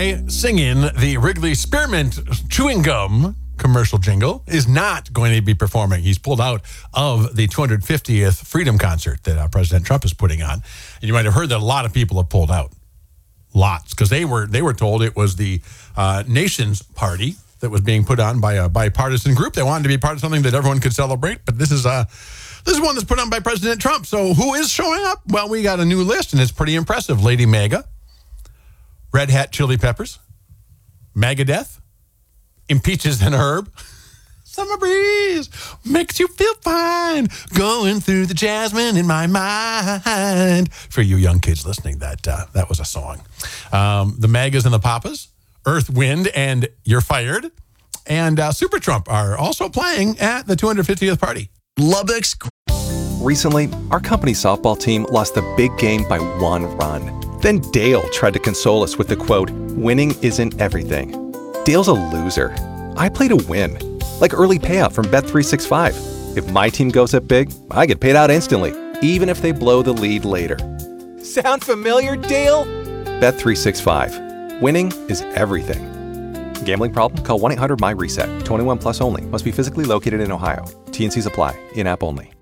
guy singing the Wrigley Spearmint chewing gum commercial jingle is not going to be performing. He's pulled out of the 250th Freedom Concert that President Trump is putting on. And you might have heard that a lot of people have pulled out. Lots, because they were told it was the nation's party that was being put on by a bipartisan group. They wanted to be part of something that everyone could celebrate, but this is one that's put on by President Trump. So who is showing up? Well, we got a new list, and it's pretty impressive. Lady MAGA, Red Hat Chili Peppers, Megadeth, Impeaches and Herb, Summer Breeze makes you feel fine, going through the jasmine in my mind. For you young kids listening, that was a song. The Magas and the Papas, Earth, Wind, and You're Fired, and Super Trump are also playing at the 250th party. Lubbock's. Recently, our company softball team lost the big game by 1 run. Then Dale tried to console us with the quote, "Winning isn't everything." Dale's a loser. I play to win. Like early payout from Bet365. If my team goes up big, I get paid out instantly, even if they blow the lead later. Sound familiar, Dale? Bet365. Winning is everything. Gambling problem? Call 1-800-MY-RESET. 21 plus only. Must be physically located in Ohio. T&Cs apply. In-app only.